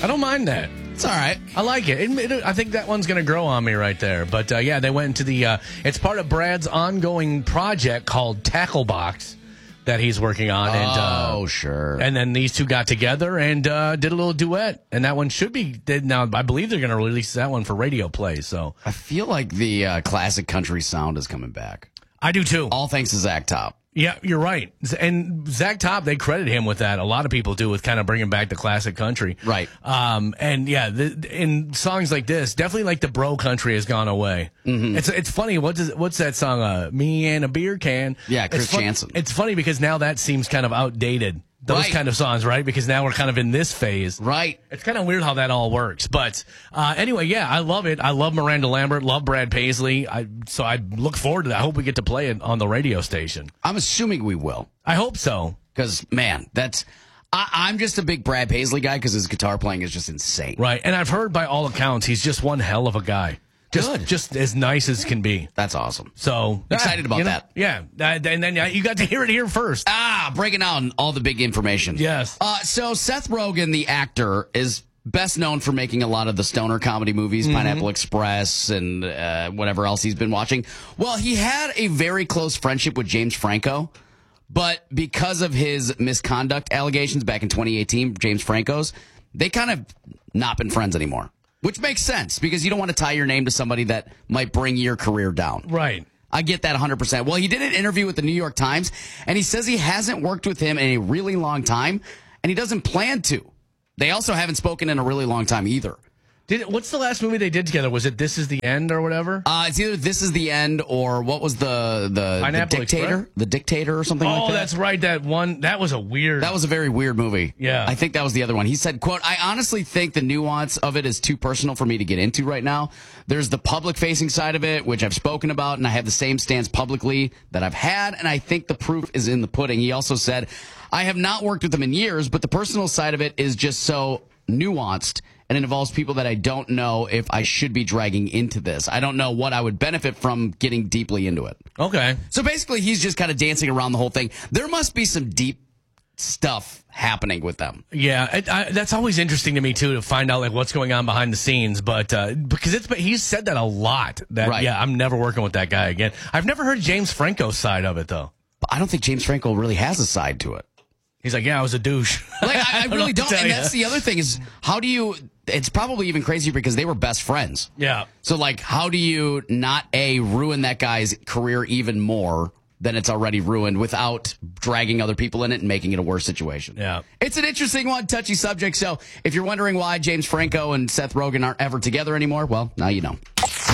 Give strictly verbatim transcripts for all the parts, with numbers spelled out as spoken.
I don't mind that. It's all right. I like it. it, it I think that one's going to grow on me right there. But, uh, yeah, they went into the uh, – it's part of Brad's ongoing project called Tacklebox that he's working on. And, uh, oh, sure. And then these two got together and uh, did a little duet. And that one should be – now, I believe they're going to release that one for radio play. So I feel like the uh, classic country sound is coming back. I do, too. All thanks to Zach Top. Yeah, you're right. And Zach Top, they credit him with that. A lot of people do, with kind of bringing back the classic country. Right. Um, and yeah, the, in songs like this, definitely like the bro country has gone away. Mm-hmm. It's it's funny. What does, what's that song? Uh, Me and a Beer Can. Yeah, Chris it's fun, Janson. It's funny because now that seems kind of outdated. Those right. kind of songs, right? Because now we're kind of in this phase. Right. It's kind of weird how that all works. But uh, anyway, yeah, I love it. I love Miranda Lambert, love Brad Paisley. I, so I look forward to that. I hope we get to play it on the radio station. I'm assuming we will. I hope so. Because, man, that's... I, I'm just a big Brad Paisley guy because his guitar playing is just insane. Right. And I've heard by all accounts, he's just one hell of a guy. Just, Good. Just as nice as can be. That's awesome. So excited about you know, that. Yeah. Uh, and then uh, you got to hear it here first. Ah, breaking down all the big information. Yes. Uh, so Seth Rogen, the actor, is best known for making a lot of the stoner comedy movies, mm-hmm. Pineapple Express and uh, whatever else he's been watching. Well, he had a very close friendship with James Franco, but because of his misconduct allegations back in twenty eighteen, James Franco's, they kind of not been friends anymore. Which makes sense, because you don't want to tie your name to somebody that might bring your career down. Right. I get that one hundred percent. Well, he did an interview with the New York Times, and he says he hasn't worked with him in a really long time, and he doesn't plan to. They also haven't spoken in a really long time either. Did what's the last movie they did together? Was it This Is the End or whatever? Uh, it's either This Is the End or what was the the, the Dictator? Express? The Dictator or something oh, like that? Oh, that's right. That one. That was a weird. That was a very weird movie. Yeah. I think that was the other one. He said, quote, I honestly think the nuance of it is too personal for me to get into right now. There's the public-facing side of it, which I've spoken about, and I have the same stance publicly that I've had, and I think the proof is in the pudding. He also said, I have not worked with him in years, but the personal side of it is just so nuanced, and it involves people that I don't know if I should be dragging into this. I don't know what I would benefit from getting deeply into it. Okay. So basically, he's just kind of dancing around the whole thing. There must be some deep stuff happening with them. Yeah, it, I, that's always interesting to me too, to find out like what's going on behind the scenes. But uh, because it's he's said that a lot. That right. yeah, I'm never working with that guy again. I've never heard James Franco's side of it though. But I don't think James Franco really has a side to it. He's like, yeah, I was a douche. Like, I, I really don't. don't And you. that's the other thing is, how do you, it's probably even crazier because they were best friends. Yeah. So, like, how do you not, A, ruin that guy's career even more than it's already ruined without dragging other people in it and making it a worse situation? Yeah. It's an interesting one, touchy subject. So, if you're wondering why James Franco and Seth Rogen aren't ever together anymore, well, now you know.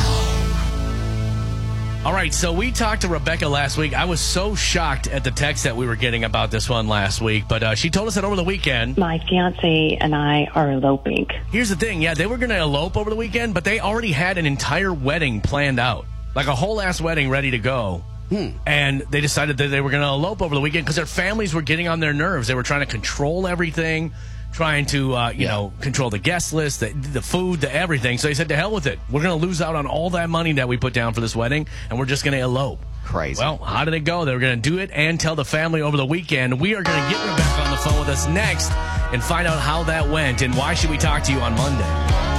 All right, so we talked to Rebecca last week. I was so shocked at the text that we were getting about this one last week, but uh, she told us that over the weekend. My fiance and I are eloping. Here's the thing, yeah, they were going to elope over the weekend, but they already had an entire wedding planned out, like a whole ass wedding ready to go. Hmm. And they decided that they were going to elope over the weekend because their families were getting on their nerves. They were trying to control everything, trying to, uh, you yeah. know, control the guest list, the, the food, the everything. So they said, to hell with it. We're going to lose out on all that money that we put down for this wedding, and we're just going to elope. Crazy. Well, how did it go? They were going to do it and tell the family over the weekend. We are going to get Rebecca on the phone with us next and find out how that went and why should we talk to you on Monday.